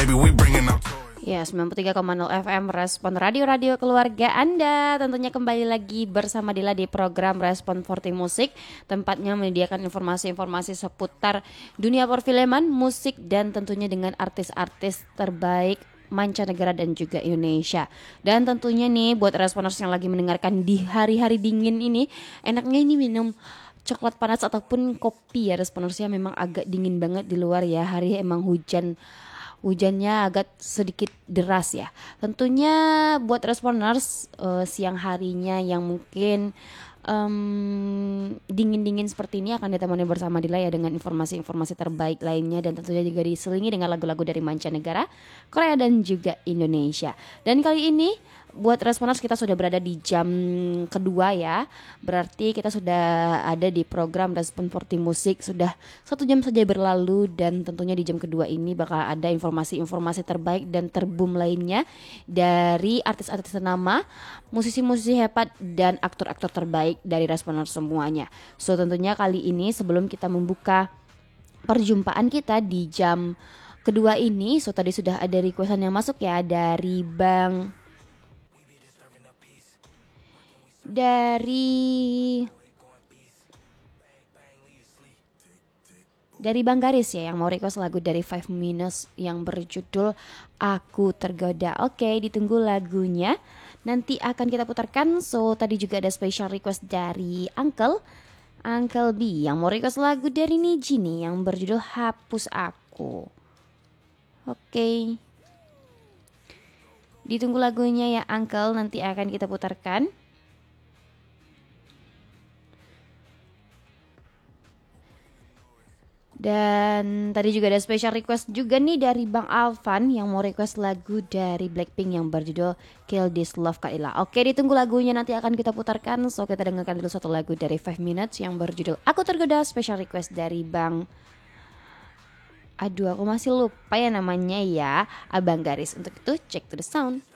baby, we bringing out toys. Ya, 93,0 FM Respon Radio keluarga Anda. Tentunya kembali lagi bersama Dila di program Respon 40 Musik. Tempatnya menyediakan informasi-informasi seputar dunia perfilman, musik, dan tentunya dengan artis-artis terbaik mancanegara dan juga Indonesia. Dan tentunya nih buat responers yang lagi mendengarkan di hari-hari dingin ini, enaknya ini minum coklat panas ataupun kopi ya responersnya. Memang agak dingin banget di luar ya. Hari emang hujannya agak sedikit deras ya. Tentunya buat responers siang harinya yang mungkin dingin-dingin seperti ini akan ditemani bersama Dila ya dengan informasi-informasi terbaik lainnya, dan tentunya juga diselingi dengan lagu-lagu dari mancanegara, Korea dan juga Indonesia. Dan kali ini buat responers kita sudah berada di jam kedua ya. Berarti kita sudah ada di program Respon 40 Musik. Sudah 1 jam saja berlalu, dan tentunya di jam kedua ini bakal ada informasi-informasi terbaik dan terboom lainnya dari artis-artis ternama, musisi-musisi hebat, dan aktor-aktor terbaik dari responers semuanya. So tentunya kali ini sebelum kita membuka perjumpaan kita di jam kedua ini, so tadi sudah ada requestan yang masuk ya dari Bang Garis ya, yang mau request lagu dari Five Minutes yang berjudul Aku Tergoda. Oke, ditunggu lagunya. Nanti akan kita putarkan. So tadi juga ada special request dari Uncle B yang mau request lagu dari Niji nih yang berjudul Hapus Aku. Oke. Ditunggu lagunya ya Uncle, nanti akan kita putarkan. Dan tadi juga ada special request juga nih dari Bang Alvan yang mau request lagu dari Blackpink yang berjudul Kill This Love Kaila. Oke, ditunggu lagunya nanti akan kita putarkan. So kita dengarkan dulu satu lagu dari 5 Minutes yang berjudul Aku Tergoda, special request dari Bang, aduh aku masih lupa ya namanya ya, Abang Garis. Untuk itu check to the sound.